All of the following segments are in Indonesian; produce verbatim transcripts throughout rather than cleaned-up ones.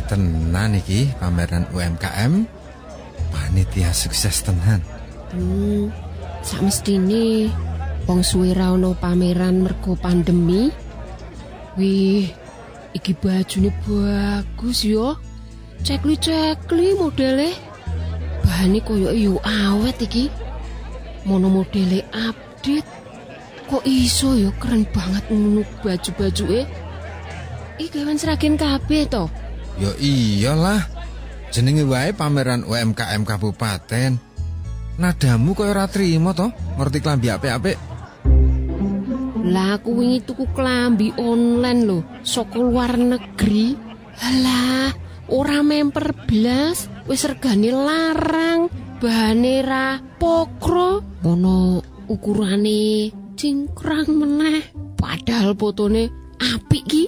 tenan iki pameran U M K M. Panitia sukses tenan. Hmm, samestine wong suwe ra ono pameran mergo pandemi. Wih, iki bajune bagus yo. Cekli-cekli modele. Bahane koyo yo awet iki. Mono modele update. Kok iso yo keren banget ngono baju-bajuke. Iki gawan Sragen kabeh to. Yo iyalah. Jenenge wae pameran U M K M kabupaten. Nadamu koyo ora trimo to, ngerti klambi apik-apik. Lah aku wingi tuku klambi online lho, saka luar negeri. Halah, ora memper blas, wis regane larang, bahane ra pokro, ono ukurane cingkrang meneh. Padahal fotone apik ki.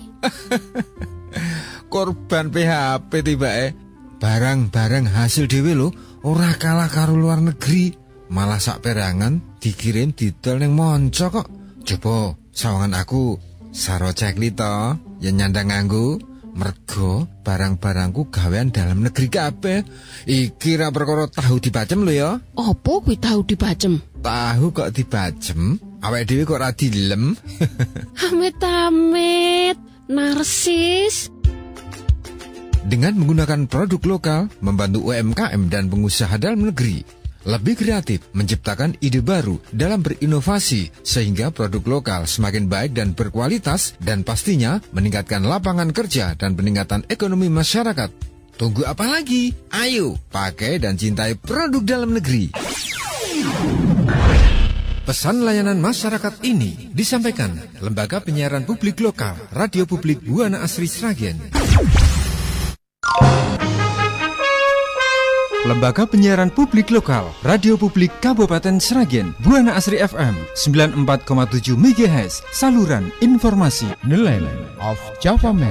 Korban P H P tibake. Barang-barang hasil dhewe lho, ora kalah karo luar negeri. Malah sak perangan dikirim didol ning monco kok. Coba sawangan aku saro cekli to, yen nyandang nganggo. Mergo barang-barangku gawean dalam negeri kabeh. Iki ra perkara tahu dibacem lho ya. Apa kuwi tahu dibacem? Tahu kok dibacem, awake dhewe kok ora dilem. Amit-amit, narsis. Dengan menggunakan produk lokal, membantu U M K M dan pengusaha dalam negeri. Lebih kreatif, menciptakan ide baru dalam berinovasi, sehingga produk lokal semakin baik dan berkualitas, dan pastinya meningkatkan lapangan kerja dan peningkatan ekonomi masyarakat. Tunggu apa lagi? Ayo, pakai dan cintai produk dalam negeri. Pesan layanan masyarakat ini disampaikan Lembaga Penyiaran Publik Lokal, Radio Publik Buana Asri Sragen. Lembaga Penyiaran Publik Lokal, Radio Publik Kabupaten Sragen, Buana Asri F M sembilan puluh empat koma tujuh megahertz, saluran informasi Nelayan of Java Man.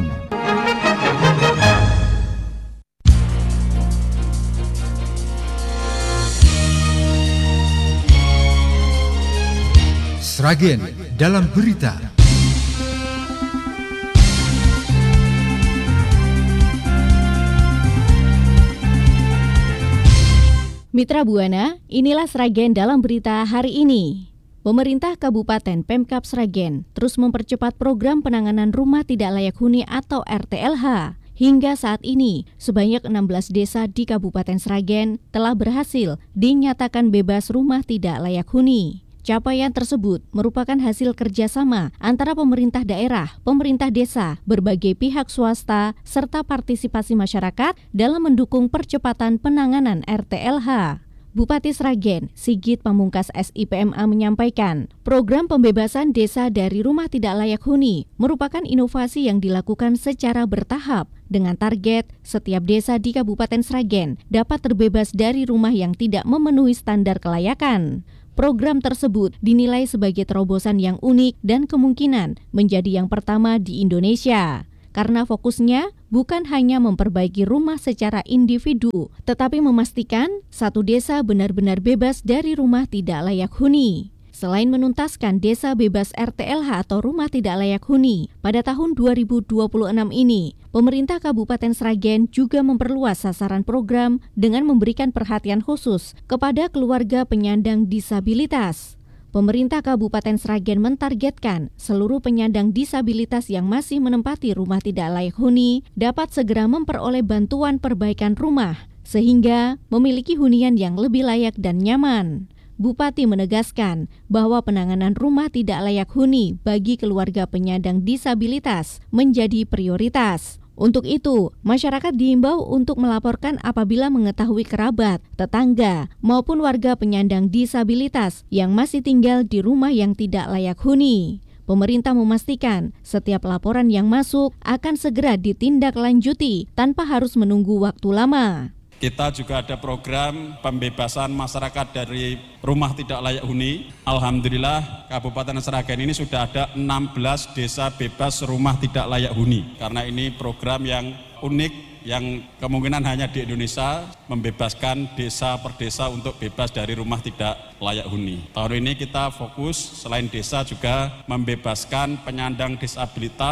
Sragen dalam berita. Mitra Buana, inilah Sragen dalam berita hari ini. Pemerintah Kabupaten Pemkab Sragen terus mempercepat program penanganan rumah tidak layak huni atau R T L H. Hingga saat ini, sebanyak enam belas desa di Kabupaten Sragen telah berhasil dinyatakan bebas rumah tidak layak huni. Capaian tersebut merupakan hasil kerjasama antara pemerintah daerah, pemerintah desa, berbagai pihak swasta, serta partisipasi masyarakat dalam mendukung percepatan penanganan R T L H. Bupati Sragen, Sigit Pamungkas S I P M A menyampaikan, program pembebasan desa dari rumah tidak layak huni merupakan inovasi yang dilakukan secara bertahap dengan target setiap desa di Kabupaten Sragen dapat terbebas dari rumah yang tidak memenuhi standar kelayakan. Program tersebut dinilai sebagai terobosan yang unik dan kemungkinan menjadi yang pertama di Indonesia. Karena fokusnya bukan hanya memperbaiki rumah secara individu, tetapi memastikan satu desa benar-benar bebas dari rumah tidak layak huni. Selain menuntaskan desa bebas R T L H atau rumah tidak layak huni, pada tahun dua ribu dua puluh enam ini, pemerintah Kabupaten Sragen juga memperluas sasaran program dengan memberikan perhatian khusus kepada keluarga penyandang disabilitas. Pemerintah Kabupaten Sragen mentargetkan seluruh penyandang disabilitas yang masih menempati rumah tidak layak huni dapat segera memperoleh bantuan perbaikan rumah, sehingga memiliki hunian yang lebih layak dan nyaman. Bupati menegaskan bahwa penanganan rumah tidak layak huni bagi keluarga penyandang disabilitas menjadi prioritas. Untuk itu, masyarakat diimbau untuk melaporkan apabila mengetahui kerabat, tetangga, maupun warga penyandang disabilitas yang masih tinggal di rumah yang tidak layak huni. Pemerintah memastikan setiap laporan yang masuk akan segera ditindaklanjuti tanpa harus menunggu waktu lama. Kita juga ada program pembebasan masyarakat dari rumah tidak layak huni. Alhamdulillah Kabupaten Sragen ini sudah ada enam belas desa bebas rumah tidak layak huni. Karena ini program yang unik yang kemungkinan hanya di Indonesia, membebaskan desa per desa untuk bebas dari rumah tidak layak huni. Tahun ini kita fokus selain desa juga membebaskan penyandang disabilitas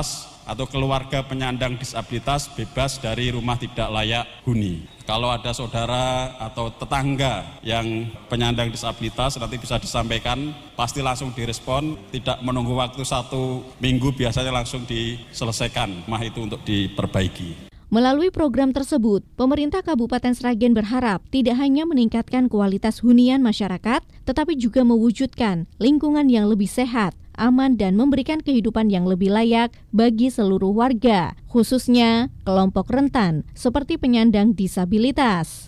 atau keluarga penyandang disabilitas bebas dari rumah tidak layak huni. Kalau ada saudara atau tetangga yang penyandang disabilitas nanti bisa disampaikan, pasti langsung direspon, tidak menunggu waktu satu minggu, biasanya langsung diselesaikan rumah itu untuk diperbaiki. Melalui program tersebut, pemerintah Kabupaten Sragen berharap tidak hanya meningkatkan kualitas hunian masyarakat, tetapi juga mewujudkan lingkungan yang lebih sehat, aman, dan memberikan kehidupan yang lebih layak bagi seluruh warga, khususnya kelompok rentan seperti penyandang disabilitas.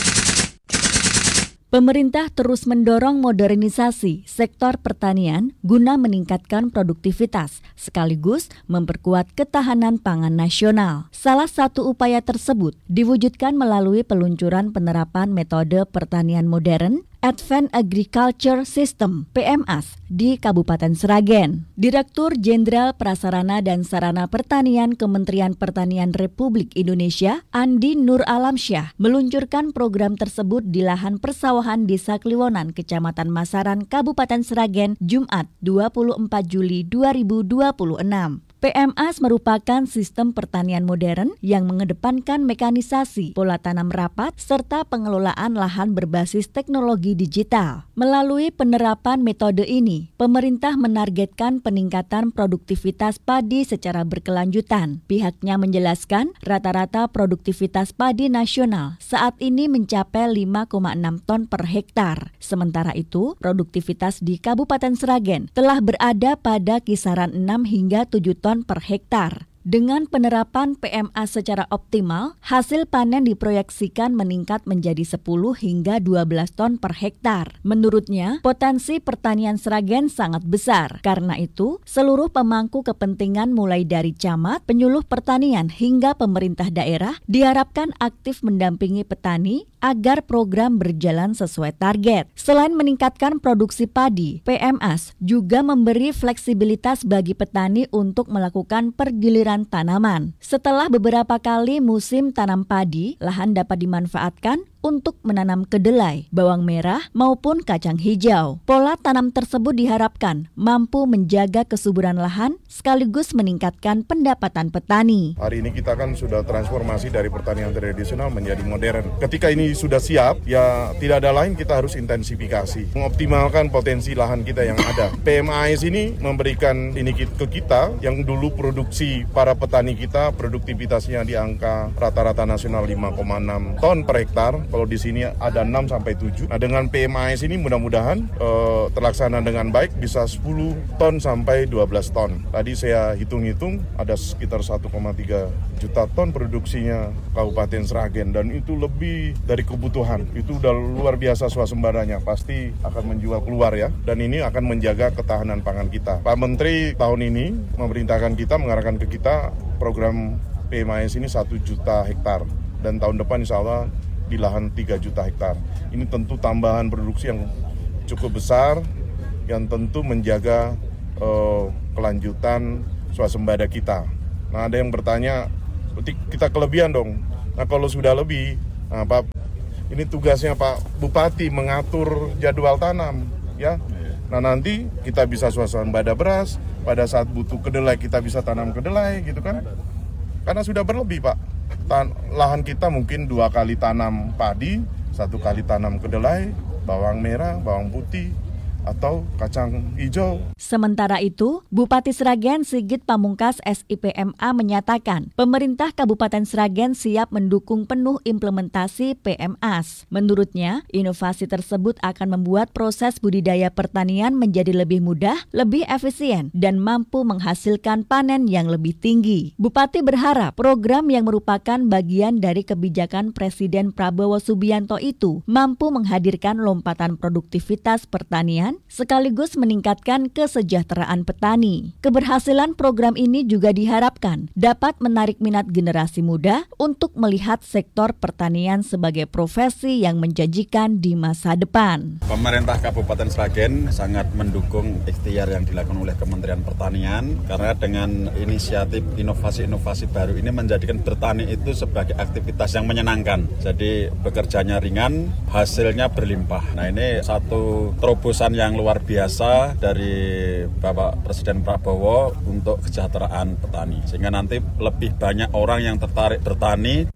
Pemerintah terus mendorong modernisasi sektor pertanian guna meningkatkan produktivitas, sekaligus memperkuat ketahanan pangan nasional. Salah satu upaya tersebut diwujudkan melalui peluncuran penerapan metode pertanian modern, Advanced Agriculture System (P M A S) di Kabupaten Sragen. Direktur Jenderal Prasarana dan Sarana Pertanian Kementerian Pertanian Republik Indonesia, Andi Nur Alamsyah, meluncurkan program tersebut di lahan persawahan Desa Kliwonan, Kecamatan Masaran, Kabupaten Sragen, Jumat dua puluh empat Juli dua ribu dua puluh enam. P M A S merupakan sistem pertanian modern yang mengedepankan mekanisasi, pola tanam rapat, serta pengelolaan lahan berbasis teknologi digital. Melalui penerapan metode ini, pemerintah menargetkan peningkatan produktivitas padi secara berkelanjutan. Pihaknya menjelaskan rata-rata produktivitas padi nasional saat ini mencapai lima koma enam ton per hektar. Sementara itu, produktivitas di Kabupaten Sragen telah berada pada kisaran enam hingga tujuh ton per hektar. Dengan penerapan P M A secara optimal, hasil panen diproyeksikan meningkat menjadi sepuluh hingga dua belas ton per hektar. Menurutnya, potensi pertanian Sragen sangat besar. Karena itu, seluruh pemangku kepentingan mulai dari camat, penyuluh pertanian hingga pemerintah daerah diharapkan aktif mendampingi petani agar program berjalan sesuai target. Selain meningkatkan produksi padi, P M A S juga memberi fleksibilitas bagi petani untuk melakukan pergiliran tanaman. Setelah beberapa kali musim tanam padi, lahan dapat dimanfaatkan untuk menanam kedelai, bawang merah, maupun kacang hijau. Pola tanam tersebut diharapkan mampu menjaga kesuburan lahan sekaligus meningkatkan pendapatan petani. Hari ini kita kan sudah transformasi dari pertanian tradisional menjadi modern. Ketika ini sudah siap, ya tidak ada lain, kita harus intensifikasi, mengoptimalkan potensi lahan kita yang ada. P M A S ini memberikan ini ke kita yang dulu produksi para petani kita produktivitasnya di angka rata-rata nasional lima koma enam ton per hektar. Kalau di sini ada enam sampai tujuh. Nah, dengan P M A S ini mudah-mudahan eh, terlaksana dengan baik bisa sepuluh ton sampai dua belas ton. Tadi saya hitung-hitung ada sekitar satu koma tiga juta ton produksinya Kabupaten Sragen dan itu lebih dari kebutuhan. Itu udah luar biasa swasembadanya. Pasti akan menjual keluar ya. Dan ini akan menjaga ketahanan pangan kita. Pak Menteri tahun ini memerintahkan kita, mengarahkan ke kita program P M A S ini satu juta hektar dan tahun depan insya Allah di lahan tiga juta hektar. Ini tentu tambahan produksi yang cukup besar yang tentu menjaga uh, kelanjutan swasembada kita. Nah, ada yang bertanya, berarti kita kelebihan dong. Nah, kalau sudah lebih, nah, Pak, ini tugasnya Pak Bupati mengatur jadwal tanam, ya. Nah, nanti kita bisa swasembada beras, pada saat butuh kedelai kita bisa tanam kedelai, gitu kan. Karena sudah berlebih, Pak. Tan- lahan kita mungkin dua kali tanam padi, satu kali tanam kedelai, bawang merah, bawang putih, atau kacang hijau. Sementara itu, Bupati Sragen Sigit Pamungkas S I P M A menyatakan pemerintah Kabupaten Sragen siap mendukung penuh implementasi P M A S. Menurutnya, inovasi tersebut akan membuat proses budidaya pertanian menjadi lebih mudah, lebih efisien, dan mampu menghasilkan panen yang lebih tinggi. Bupati berharap program yang merupakan bagian dari kebijakan Presiden Prabowo Subianto itu mampu menghadirkan lompatan produktivitas pertanian sekaligus meningkatkan kesejahteraan petani. Keberhasilan program ini juga diharapkan dapat menarik minat generasi muda untuk melihat sektor pertanian sebagai profesi yang menjanjikan di masa depan. Pemerintah Kabupaten Sragen sangat mendukung ikhtiar yang dilakukan oleh Kementerian Pertanian karena dengan inisiatif inovasi-inovasi baru ini menjadikan bertani itu sebagai aktivitas yang menyenangkan. Jadi bekerjanya ringan, hasilnya berlimpah. Nah, ini satu terobosan yang yang luar biasa dari Bapak Presiden Prabowo untuk kesejahteraan petani. Sehingga nanti lebih banyak orang yang tertarik bertani.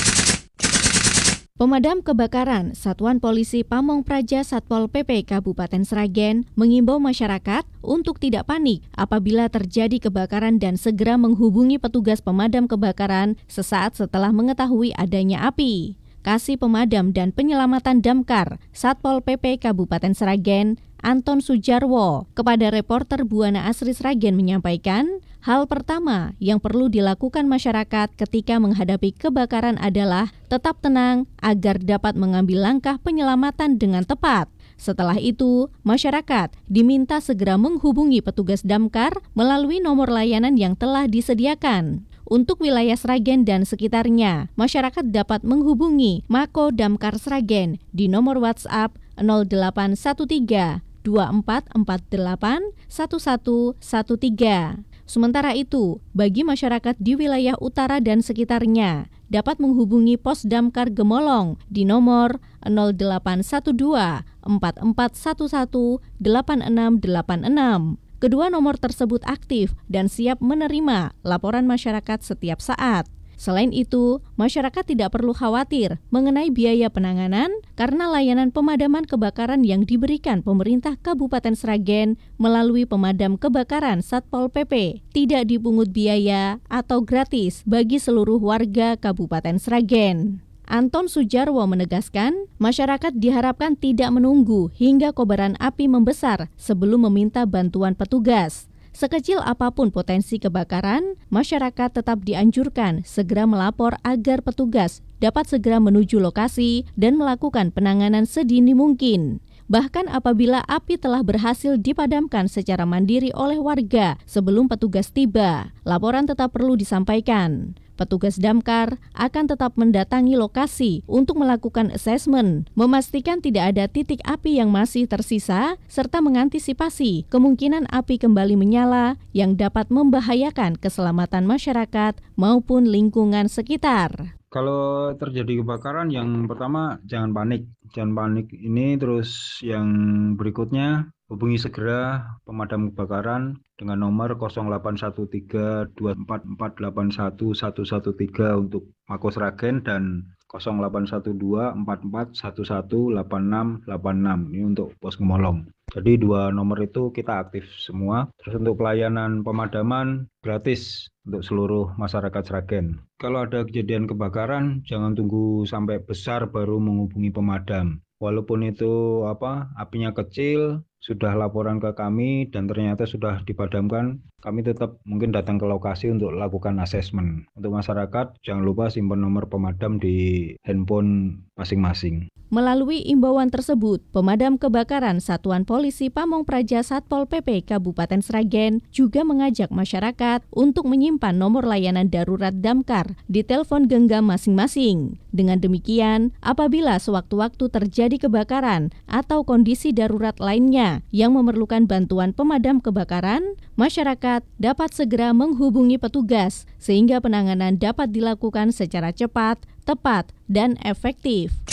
Pemadam Kebakaran Satuan Polisi Pamong Praja Satpol P P Kabupaten Sragen mengimbau masyarakat untuk tidak panik apabila terjadi kebakaran dan segera menghubungi petugas pemadam kebakaran sesaat setelah mengetahui adanya api. Kasih Pemadam dan Penyelamatan Damkar Satpol P P Kabupaten Sragen Anton Sujarwo kepada reporter Buana Asri Sragen menyampaikan, hal pertama yang perlu dilakukan masyarakat ketika menghadapi kebakaran adalah tetap tenang agar dapat mengambil langkah penyelamatan dengan tepat. Setelah itu, masyarakat diminta segera menghubungi petugas damkar melalui nomor layanan yang telah disediakan. Untuk wilayah Sragen dan sekitarnya, masyarakat dapat menghubungi Mako Damkar Sragen di nomor WhatsApp nol delapan satu tiga dua empat empat delapan satu satu satu tiga. Sementara itu, bagi masyarakat di wilayah utara dan sekitarnya, dapat menghubungi Pos Damkar Gemolong di nomor nol delapan satu dua empat empat satu satu delapan enam delapan enam. Kedua nomor tersebut aktif dan siap menerima laporan masyarakat setiap saat. Selain itu, masyarakat tidak perlu khawatir mengenai biaya penanganan karena layanan pemadaman kebakaran yang diberikan pemerintah Kabupaten Sragen melalui pemadam kebakaran Satpol P P tidak dipungut biaya atau gratis bagi seluruh warga Kabupaten Sragen. Anton Sujarwo menegaskan, masyarakat diharapkan tidak menunggu hingga kobaran api membesar sebelum meminta bantuan petugas. Sekecil apapun potensi kebakaran, masyarakat tetap dianjurkan segera melapor agar petugas dapat segera menuju lokasi dan melakukan penanganan sedini mungkin. Bahkan apabila api telah berhasil dipadamkan secara mandiri oleh warga sebelum petugas tiba, laporan tetap perlu disampaikan. Petugas damkar akan tetap mendatangi lokasi untuk melakukan asesmen, memastikan tidak ada titik api yang masih tersisa, serta mengantisipasi kemungkinan api kembali menyala yang dapat membahayakan keselamatan masyarakat maupun lingkungan sekitar. Kalau terjadi kebakaran, yang pertama jangan panik. Jangan panik ini, terus yang berikutnya hubungi segera pemadam kebakaran dengan nomor nol delapan satu tiga dua empat empat delapan satu satu satu tiga untuk Mako Sragen dan nol delapan satu dua empat empat satu satu delapan enam delapan enam ini untuk Pos Gemolong. Jadi dua nomor itu kita aktif semua. Terus untuk pelayanan pemadaman gratis untuk seluruh masyarakat Sragen. Kalau ada kejadian kebakaran, jangan tunggu sampai besar baru menghubungi pemadam. Walaupun itu apa apinya kecil, sudah laporan ke kami dan ternyata sudah dipadamkan, kami tetap mungkin datang ke lokasi untuk lakukan asesmen. Untuk masyarakat, jangan lupa simpan nomor pemadam di handphone masing-masing. Melalui imbauan tersebut, Pemadam Kebakaran Satuan Polisi Pamong Praja Satpol P P Kabupaten Sragen juga mengajak masyarakat untuk menyimpan nomor layanan darurat damkar di telepon genggam masing-masing. Dengan demikian, apabila sewaktu-waktu terjadi kebakaran atau kondisi darurat lainnya yang memerlukan bantuan pemadam kebakaran, masyarakat dapat segera menghubungi petugas sehingga penanganan dapat dilakukan secara cepat, tepat, dan efektif.